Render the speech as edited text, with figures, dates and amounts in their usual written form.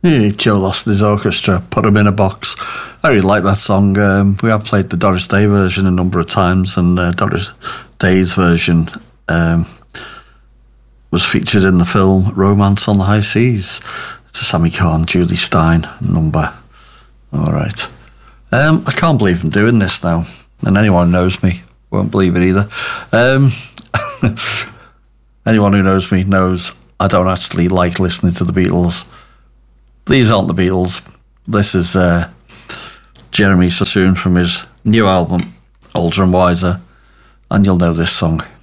Yeah, Joe lost his orchestra, put him in a box. I really like that song. We have played the Doris Day version a number of times, and Doris Day's version was featured in the film Romance on the High Seas. It's a Sammy Cahn, Julie Stein number. All right. I can't believe I'm doing this now, and anyone who knows me won't believe it either. Anyone who knows me knows I don't actually like listening to the Beatles. These aren't the Beatles. This is Jeremy Sassoon from his new album, Older and Wiser, and you'll know this song.